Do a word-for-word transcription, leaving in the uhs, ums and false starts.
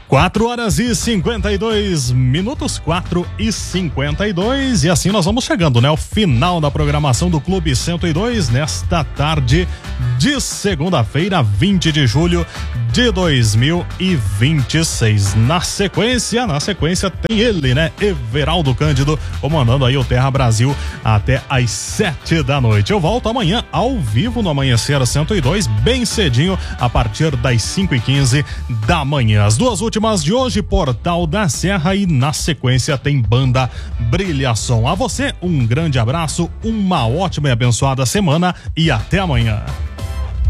quatro horas e cinquenta e dois minutos, quatro e cinquenta e dois, e assim nós vamos chegando, né? O final da programação do Clube cento e dois nesta tarde de segunda-feira, vinte de julho de dois mil e vinte e seis. Na sequência, na sequência tem ele, né? Everaldo Cândido, comandando aí o Terra Brasil até às sete da noite. Eu volto amanhã ao vivo no Amanhecer cento e dois, bem cedinho, a partir das cinco e quinze da manhã. As duas últimas de hoje, Portal da Serra, e na sequência tem Banda Brilhação. A você, um grande abraço, uma ótima e abençoada semana e até amanhã.